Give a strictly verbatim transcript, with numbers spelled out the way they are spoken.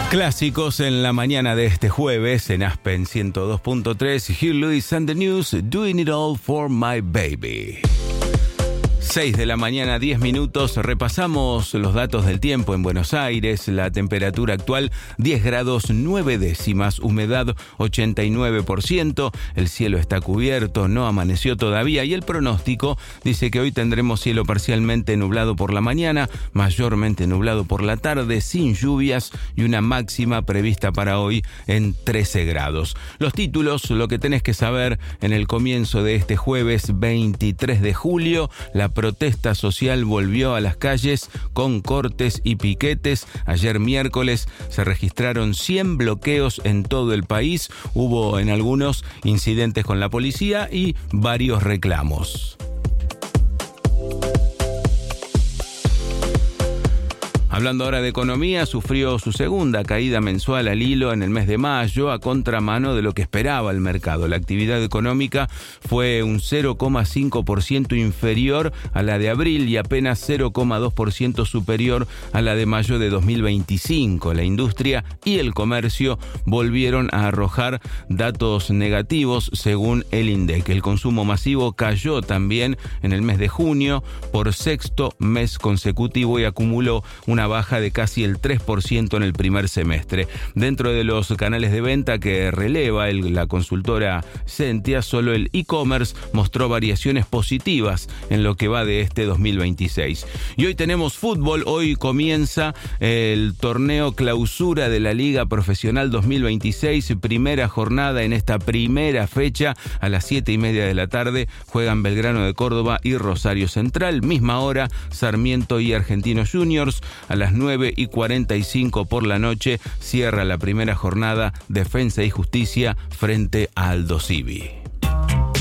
Clásicos en la mañana de este jueves en Aspen ciento dos punto tres. Hugh Lewis and the News, Doing It All for My Baby. seis de la mañana, diez minutos. Repasamos los datos del tiempo en Buenos Aires. La temperatura actual diez grados nueve décimas, humedad ochenta y nueve por ciento. El cielo está cubierto, no amaneció todavía y el pronóstico dice que hoy tendremos cielo parcialmente nublado por la mañana, mayormente nublado por la tarde, sin lluvias y una máxima prevista para hoy en trece grados. Los títulos, lo que tenés que saber en el comienzo de este jueves veintitrés de julio, la protesta social volvió a las calles con cortes y piquetes. Ayer miércoles se registraron cien bloqueos en todo el país. Hubo en algunos incidentes con la policía y varios reclamos. Hablando ahora de economía, sufrió su segunda caída mensual al hilo en el mes de mayo, a contramano de lo que esperaba el mercado. La actividad económica fue un cero coma cinco por ciento inferior a la de abril y apenas cero coma dos por ciento superior a la de mayo de dos mil veinticinco. La industria y el comercio volvieron a arrojar datos negativos según el INDEC. El consumo masivo cayó también en el mes de junio por sexto mes consecutivo y acumuló una baja de casi el tres por ciento en el primer semestre. Dentro de los canales de venta que releva el, la consultora Sentia, solo el e-commerce mostró variaciones positivas en lo que va de este dos mil veintiséis. Y hoy tenemos fútbol. Hoy comienza el torneo clausura de la Liga Profesional dos mil veintiséis, primera jornada en esta primera fecha. A las siete y media de la tarde juegan Belgrano de Córdoba y Rosario Central. Misma hora, Sarmiento y Argentinos Juniors. A las nueve y cuarenta y cinco por la noche cierra la primera jornada Defensa y Justicia frente a Aldo Civi.